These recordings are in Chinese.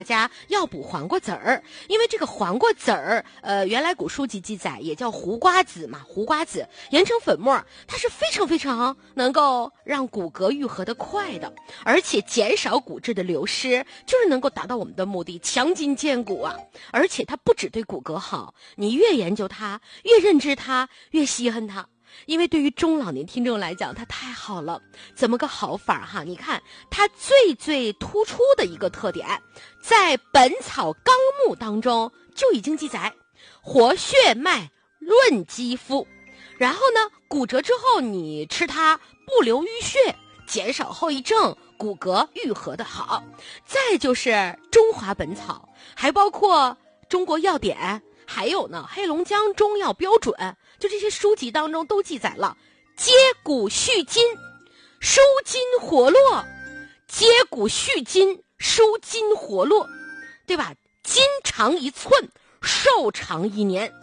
家要补黄瓜籽儿，因为这个黄瓜籽儿，原来古书籍记载也叫胡瓜子嘛，胡瓜子研成粉末，它是非常非常能够让骨骼愈合的快的，而且减少骨质的流失，就是能够达到我们的目的，强筋健骨啊！而且它不只对骨骼好，你越研究它，越认知它，越稀罕它。因为对于中老年听众来讲，它太好了。怎么个好法哈？你看它最突出的一个特点，在《本草纲目》当中就已经记载，活血脉，润肌肤。然后呢，骨折之后你吃它不流淤血，减少后遗症，骨骼愈合的好。再就是《中华本草》，还包括《中国药典》，还有呢《黑龙江中药标准》，就这些书籍当中都记载了接骨续筋，舒筋活络，接骨续筋，舒筋活络，对吧？筋长1寸，寿长1年。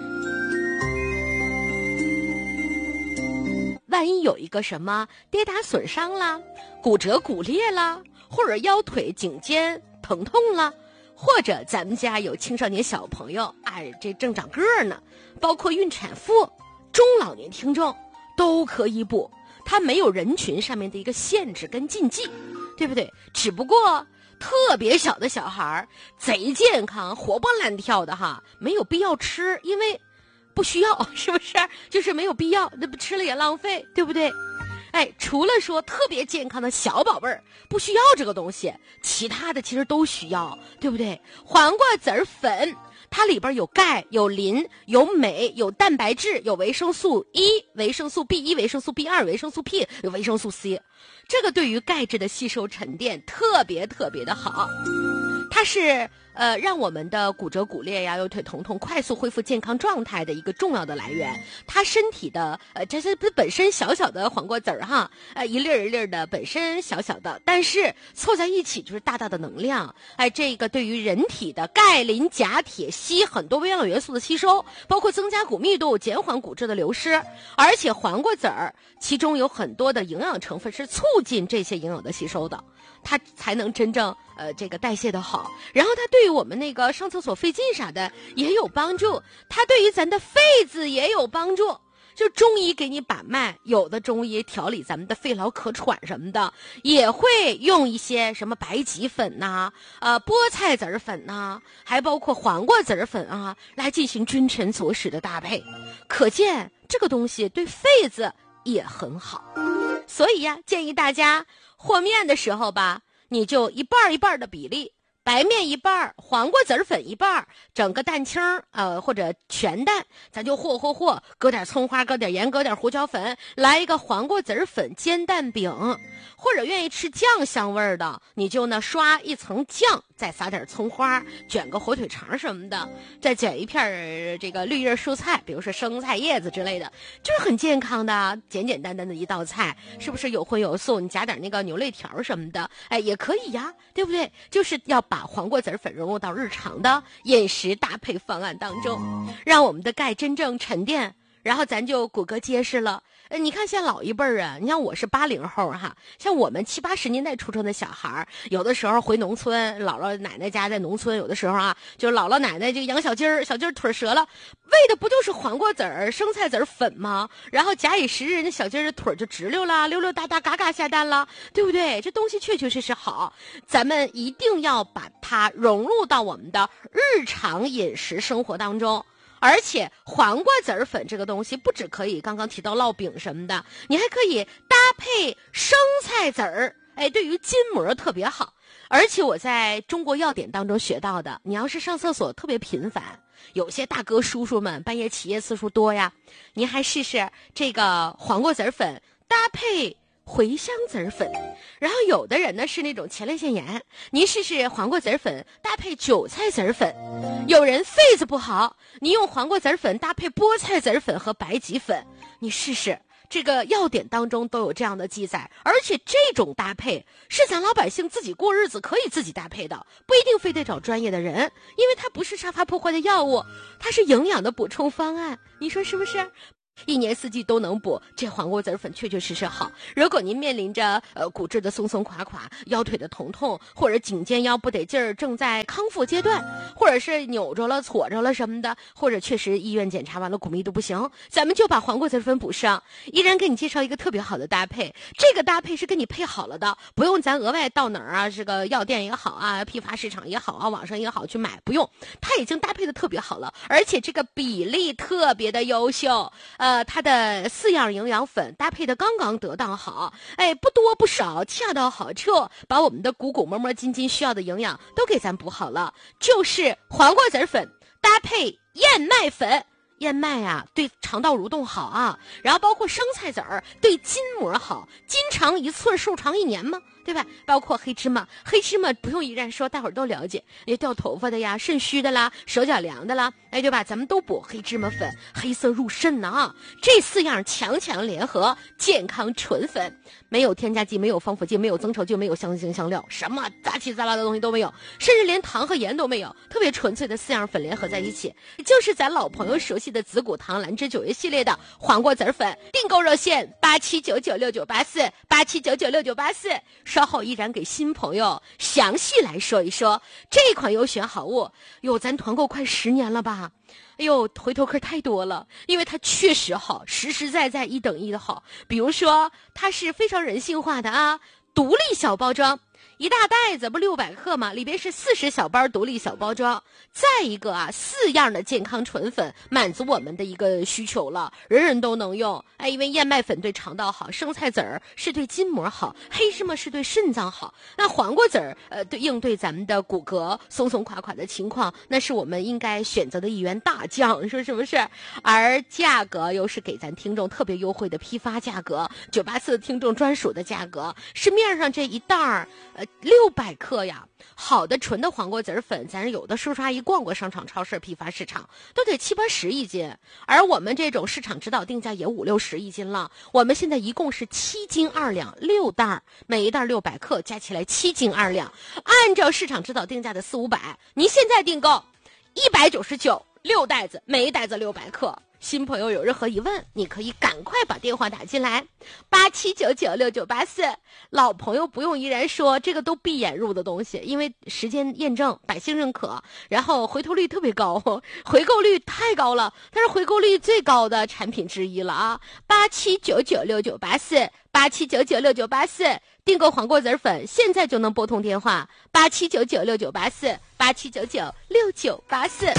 万一有一个什么跌打损伤啦，骨折骨裂啦，或者腰腿颈肩疼痛啦，或者咱们家有青少年小朋友，哎，这正长个儿呢，包括孕产妇、中老年听众都可以补，它没有人群上面的一个限制跟禁忌，对不对？只不过特别小的小孩贼健康活蹦乱跳的哈，没有必要吃，因为不需要，是不是？就是没有必要，那不吃了也浪费，对不对？哎，除了说特别健康的小宝贝儿不需要这个东西，其他的其实都需要，对不对？黄瓜籽儿粉，它里边有钙、有磷、有镁、有蛋白质、有维生素 E、维生素 B1、维生素 B2、维生素 P、有维生素 C， 这个对于钙质的吸收沉淀特别的好。它是让我们的骨折骨裂呀、右腿疼痛快速恢复健康状态的一个重要的来源。它身体的这是本身小小的黄瓜籽儿哈，一粒一粒的，本身小小的，但是凑在一起就是大的能量。哎，这个对于人体的钙、磷、钾、铁、硒很多微量元素的吸收，包括增加骨密度、减缓骨质的流失。而且黄瓜籽儿其中有很多的营养成分是促进这些营养的吸收的，它才能真正这个代谢的好。然后它对于我们那个上厕所费劲啥的也有帮助，它对于咱的肺子也有帮助。就中医给你把脉，有的中医调理咱们的肺痨咳喘什么的，也会用一些什么白及粉呐、菠菜籽儿粉呐、还包括黄瓜籽儿粉啊，来进行君臣佐使的搭配。可见这个东西对肺子也很好。所以呀，建议大家和面的时候吧，你就一半一半的比例，白面一半，黄瓜籽儿粉一半，整个蛋清或者全蛋，咱就和，搁点葱花，搁点盐，搁点胡椒粉，来一个黄瓜籽儿粉煎蛋饼。或者愿意吃酱香味儿的，你就呢刷一层酱，再撒点葱花，卷个火腿肠什么的，再卷一片这个绿叶蔬菜，比如说生菜叶子之类的，就是很健康的，简单的一道菜，是不是有荤有素？你加点那个牛肋条什么的，哎，也可以呀，对不对？就是要把黄瓜籽粉融入到日常的饮食搭配方案当中，让我们的钙真正沉淀，然后咱就骨骼结实了。你看像老一辈儿啊，你像我是80后哈，像我们70、80年代出生的小孩，有的时候回农村，姥姥奶奶家在农村，有的时候啊，就姥姥奶奶就养小鸡儿腿折了，喂的不就是黄瓜籽儿、生菜籽儿粉吗？然后假以时日，那小鸡儿的腿就直溜啦，溜溜达达，嘎嘎下蛋了，对不对？这东西确实好，咱们一定要把它融入到我们的日常饮食生活当中。而且黄瓜籽儿粉这个东西不只可以刚刚提到烙饼什么的，你还可以搭配生菜籽儿，哎，对于筋膜特别好。而且我在中国药典当中学到的，你要是上厕所特别频繁，有些大哥叔叔们半夜起夜次数多呀，您还试试这个黄瓜籽儿粉搭配茴香籽儿粉。然后有的人呢是那种前列腺炎，您试试黄瓜籽儿粉搭配韭菜籽儿粉。有人肺子不好，你用黄瓜籽儿粉搭配菠菜籽儿粉和白及粉，你试试。这个药典当中都有这样的记载，而且这种搭配是咱老百姓自己过日子可以自己搭配的，不一定非得找专业的人，因为它不是杀伐破坏的药物，它是营养的补充方案，你说是不是？ 一年四季都能补，这黄瓜籽粉确确实实好。如果您面临着骨质的松松垮垮、腰腿的疼痛，或者颈肩腰不得劲儿，正在康复阶段，或者是扭着了、挫着了什么的，或者确实医院检查完了骨密度不行，咱们就把黄瓜籽粉补上。依然给你介绍一个特别好的搭配，这个搭配是给你配好了的，不用咱额外到哪儿啊，这个药店也好啊，批发市场也好啊，网上也好去买，不用，它已经搭配的特别好了，而且这个比例特别的优秀。它的4样营养粉搭配的刚刚得当好，不多不少，恰到好处，把我们的骨骨摸摸筋筋需要的营养都给咱补好了。就是黄瓜籽粉搭配燕麦粉，燕麦啊对肠道蠕动好啊，然后包括生菜籽儿对筋膜好，筋长1寸寿长1年嘛，对吧？包括黑芝麻不用一然说，大伙儿都了解，也掉头发的呀，肾虚的啦，手脚凉的啦，对吧？咱们都补黑芝麻粉，黑色入肾呢啊！这4样强强联合，健康纯粉，没有添加剂，没有防腐剂，没有增稠剂，没有香精香料，什么杂七杂八的东西都没有，甚至连糖和盐都没有，特别纯粹的4样粉联合在一起，就是咱老朋友熟悉的紫骨糖兰芝9月系列的黄瓜籽粉。订购热线87996984，87996984。稍后依然给新朋友详细来说一说这款优选好物。咱团购快10年了吧？回头客太多了，因为它确实好，实实在在1等1的好。比如说，它是非常人性化的啊，独立小包装。一大袋子不600克吗？里边是40小包独立小包装。再一个啊，4样的健康纯粉满足我们的一个需求了，人人都能用。因为燕麦粉对肠道好，生菜籽儿是对筋膜好，黑芝麻是对肾脏好，那黄瓜籽儿对应对咱们的骨骼松松垮垮的情况，那是我们应该选择的一员大将，说是不是？而价格又是给咱听众特别优惠的批发价格，984听众专属的价格，市面上这一袋儿600克呀，好的纯的黄瓜籽粉，咱有的叔叔阿姨逛过商场、超市、批发市场，都得7、80一斤，而我们这种市场指导定价也5、60一斤了。我们现在一共是7斤2两，6袋，每一袋600克，加起来7斤2两。按照市场指导定价的4、500，您现在订购199，6袋子，每一袋子600克。新朋友有任何疑问，你可以赶快把电话打进来，87996984。老朋友不用依然说，这个都闭眼入的东西，因为时间验证，百姓认可，然后回头率特别高，回购率太高了，它是回购率最高的产品之一了啊！87996984，87996984，订购黄瓜籽粉，现在就能拨通电话87996984，87996984。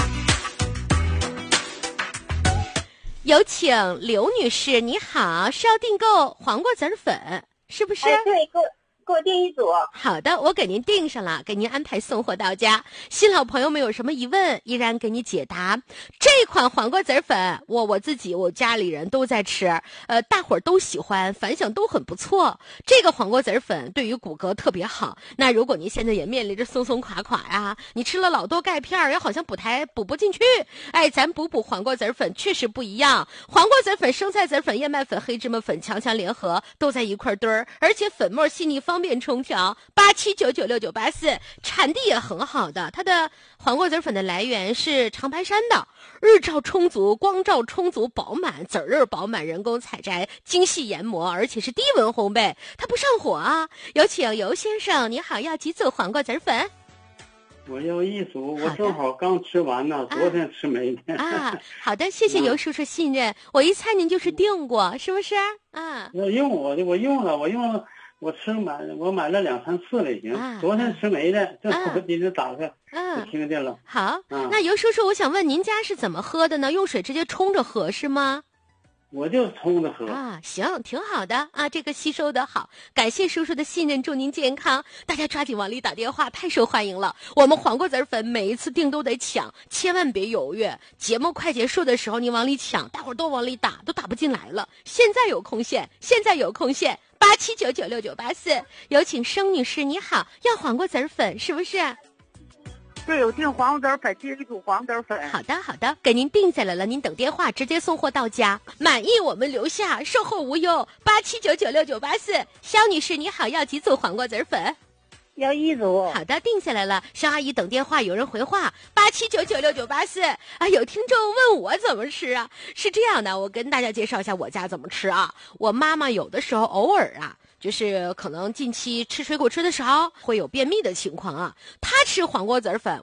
有请刘女士，你好，是要订购黄瓜籽粉是不是？ 对，给我订一组。 好的，我给您订上了，给您安排送货到家。新老朋友们有什么疑问，依然给你解答。这款黄瓜籽粉，我自己我家里人都在吃，大伙儿都喜欢，反响都很不错。这个黄瓜籽粉对于骨骼特别好。那如果您现在也面临着松松垮垮呀，你吃了老多钙片也好像补不进去，咱补黄瓜籽粉确实不一样。黄瓜籽粉、生菜籽粉、燕麦粉、黑芝麻粉强强联合，都在一块堆儿，而且粉末细腻方便冲调。87996984，产地也很好的，它的黄瓜籽粉的来源是长白山的，日照充足，光照充足，饱满，籽儿饱满，人工采摘，精细研磨，而且是低温烘焙，它不上火啊。有请尤先生，你好，要几组黄瓜籽粉？ 我要一组，我正好刚吃完呢，昨天吃没的。 好的，谢谢尤叔叔信任。我一猜您就是订过，是不是？ 我用了，我买了2、3次了已经。昨天吃没的，正好今天打开，就听见了。 好，那尤叔叔，我想问您家是怎么喝的呢？用水直接冲着喝是吗？ 我就冲着喝行，挺好的啊，这个吸收的好，感谢叔叔的信任，祝您健康。大家抓紧往里打电话，太受欢迎了。我们黄瓜籽粉每一次订都得抢，千万别犹豫。节目快结束的时候你往里抢，大伙儿都往里打，都打不进来了。现在有空线，87996984，有请生女士，你好，要黄瓜籽粉是不是？ 对，有订黄瓜籽粉，订一组黄瓜籽粉。 好的，给您订下来了，您等电话，直接送货到家。满意我们留下，售后无忧。87996984，肖女士你好，要几组黄瓜籽粉？ 要1组。 好的，定下来了。肖阿姨等电话，有人回话87996984。啊，有听众问我怎么吃啊？是这样的，我跟大家介绍一下我家怎么吃啊。我妈妈有的时候偶尔啊，就是可能近期吃水果吃的少，会有便秘的情况啊。她吃黄瓜子粉，